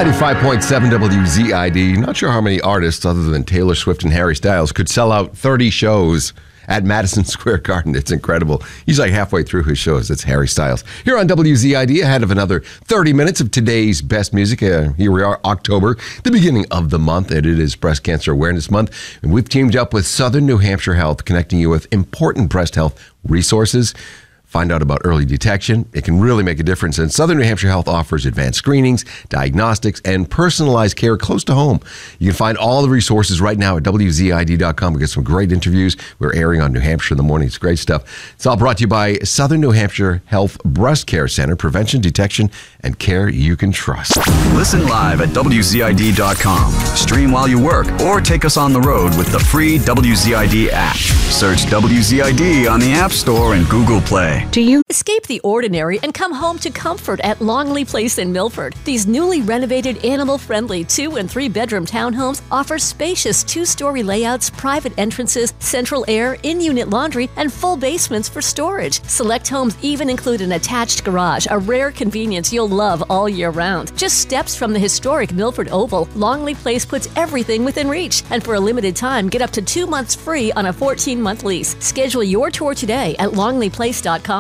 95.7 WZID. Not sure how many artists other than Taylor Swift and Harry Styles could sell out 30 shows at Madison Square Garden. It's incredible. He's like halfway through his shows. It's Harry Styles. Here on WZID, ahead of another 30 minutes of today's best music. Here we are, October, the beginning of the month, and it is Breast Cancer Awareness Month. And we've teamed up with Southern New Hampshire Health, connecting you with important breast health resources. Find out about early detection. It can really make a difference. And Southern New Hampshire Health offers advanced screenings, diagnostics, and personalized care close to home. You can find all the resources right now at WZID.com. We get some great interviews. We're airing on New Hampshire in the morning. It's great stuff. It's all brought to you by Southern New Hampshire Health Breast Care Center. Prevention, detection, and care you can trust. Listen live at WZID.com. Stream while you work or take us on the road with the free WZID app. Search WZID on the App Store and Google Play. Do you escape the ordinary and come home to comfort at Longley Place in Milford? These newly renovated, animal-friendly 2- and 3-bedroom townhomes offer spacious 2-story layouts, private entrances, central air, in-unit laundry, and full basements for storage. Select homes even include an attached garage, a rare convenience you'll love all year round. Just steps from the historic Milford Oval, Longley Place puts everything within reach. And for a limited time, get up to 2 months free on a 14-month lease. Schedule your tour today at longleyplace.com.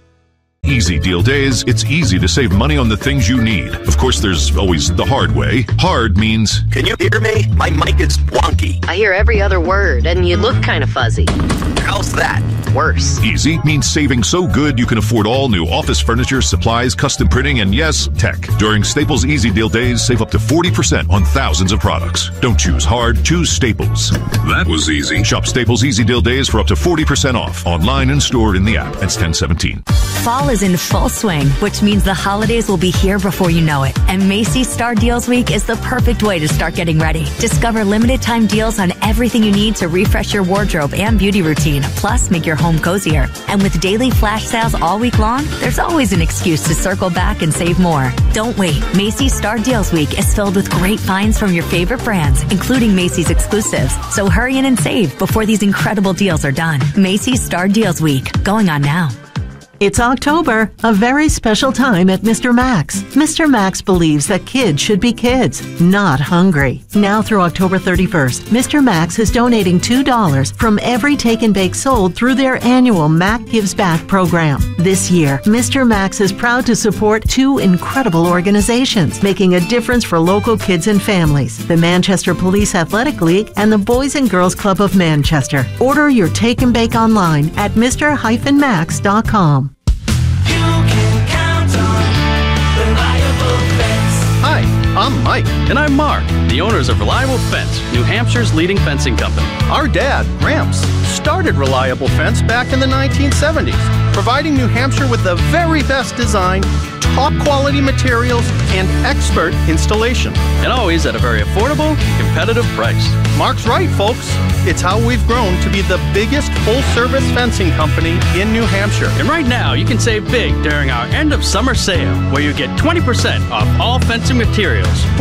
Easy Deal Days, it's easy to save money on the things you need. Of course, there's always the hard way. Hard means... Can you hear me? My mic is wonky. I hear every other word, and you look kind of fuzzy. How's that? Worse. Easy means saving so good you can afford all new office furniture, supplies, custom printing, and yes, tech. During Staples Easy Deal Days, save up to 40% on thousands of products. Don't choose hard, choose Staples. That was easy. Shop Staples Easy Deal Days for up to 40% off. Online and stored in the app. It's 10/17. Fall is in full swing, which means the holidays will be here before you know it. And Macy's Star Deals Week is the perfect way to start getting ready. Discover limited time deals on everything you need to refresh your wardrobe and beauty routine, plus make your home cozier. And with daily flash sales all week long, there's always an excuse to circle back and save more. Don't wait. Macy's Star Deals Week is filled with great finds from your favorite brands, including Macy's exclusives. So hurry in and save before these incredible deals are done. Macy's Star Deals Week, going on now. It's October, a very special time at Mr. Max. Mr. Max believes that kids should be kids, not hungry. Now through October 31st, Mr. Max is donating $2 from every take and bake sold through their annual Mac Gives Back program. This year, Mr. Max is proud to support 2 incredible organizations, making a difference for local kids and families: the Manchester Police Athletic League and the Boys and Girls Club of Manchester. Order your take and bake online at mr-max.com. Hi, I'm Mike. And I'm Mark, the owners of Reliable Fence, New Hampshire's leading fencing company. Our dad, Gramps, started Reliable Fence back in the 1970s, providing New Hampshire with the very best design, top quality materials, and expert installation. And always at a very affordable, competitive price. Mark's right, folks. It's how we've grown to be the biggest full-service fencing company in New Hampshire. And right now, you can save big during our end of summer sale, where you get 20% off all fencing materials.